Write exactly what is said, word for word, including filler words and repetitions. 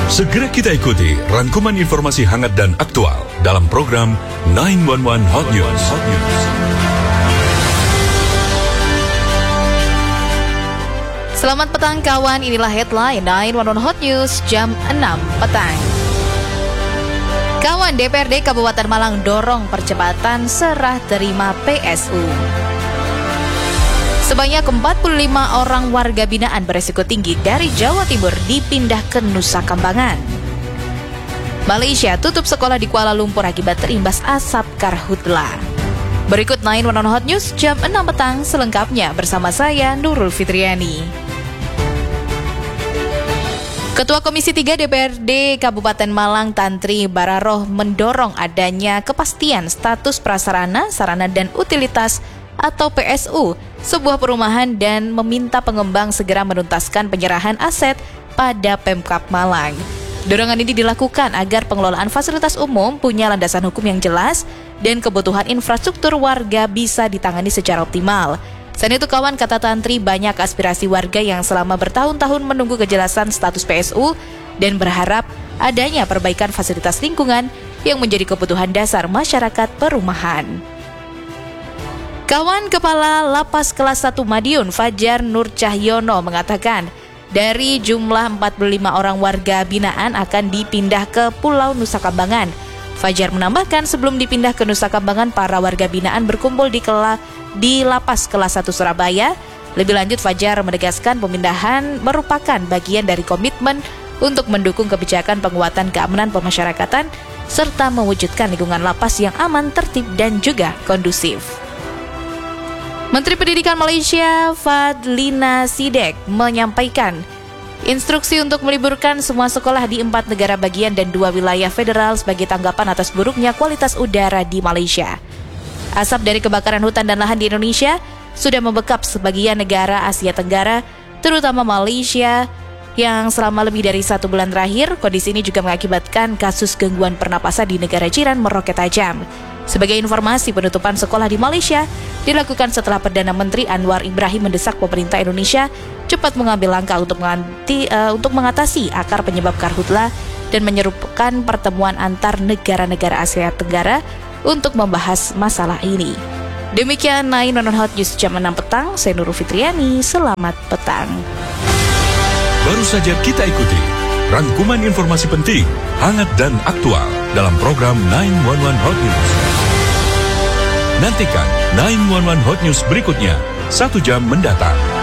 Segera kita ikuti rangkuman informasi hangat dan aktual dalam program sembilan satu satu Hot News. Hot News. Selamat petang kawan, inilah headline sembilan satu satu Hot News jam enam petang. Kawan, D P R D Kabupaten Malang dorong percepatan serah terima P S U. Sebanyak empat puluh lima orang warga binaan beresiko tinggi dari Jawa Timur dipindah ke Nusa Kambangan. Malaysia tutup sekolah di Kuala Lumpur akibat terimbas asap karhutla. Berikut sembilan satu satu Hot News jam enam petang selengkapnya bersama saya Nurul Fitriani. Ketua Komisi tiga D P R D Kabupaten Malang Tantri Bararoh mendorong adanya kepastian status prasarana, sarana dan utilitas atau P S U sebuah perumahan dan meminta pengembang segera menuntaskan penyerahan aset pada Pemkab Malang. Dorongan ini dilakukan agar pengelolaan fasilitas umum punya landasan hukum yang jelas dan kebutuhan infrastruktur warga bisa ditangani secara optimal. Selain itu kawan, kata Tantri, banyak aspirasi warga yang selama bertahun-tahun menunggu kejelasan status P S U dan berharap adanya perbaikan fasilitas lingkungan yang menjadi kebutuhan dasar masyarakat perumahan. Kawan, Kepala Lapas Kelas satu Madiun, Fajar Nur Cahyono, mengatakan dari jumlah empat puluh lima orang warga binaan akan dipindah ke Pulau Nusa Kambangan. Fajar menambahkan sebelum dipindah ke Nusa Kambangan, para warga binaan berkumpul di, kela, di Lapas Kelas satu Surabaya. Lebih lanjut, Fajar menegaskan pemindahan merupakan bagian dari komitmen untuk mendukung kebijakan penguatan keamanan pemasyarakatan serta mewujudkan lingkungan lapas yang aman, tertib, dan juga kondusif. Menteri Pendidikan Malaysia Fadlina Sidek menyampaikan instruksi untuk meliburkan semua sekolah di empat negara bagian dan dua wilayah federal sebagai tanggapan atas buruknya kualitas udara di Malaysia. Asap dari kebakaran hutan dan lahan di Indonesia sudah membekap sebagian negara Asia Tenggara, terutama Malaysia, yang selama lebih dari satu bulan terakhir. Kondisi ini juga mengakibatkan kasus gangguan pernapasan di negara jiran meroket tajam. Sebagai informasi, penutupan sekolah di Malaysia dilakukan setelah Perdana Menteri Anwar Ibrahim mendesak pemerintah Indonesia cepat mengambil langkah untuk, menganti, uh, untuk mengatasi akar penyebab karhutla dan menyerukan pertemuan antar negara-negara Asia Tenggara untuk membahas masalah ini. Demikian sembilan satu satu Hot News jam enam petang, saya Nurul Fitriani, selamat petang. Baru saja kita ikuti rangkuman informasi penting, hangat dan aktual dalam program sembilan satu satu Hot News. Nantikan sembilan satu satu Hot News berikutnya satu jam mendatang.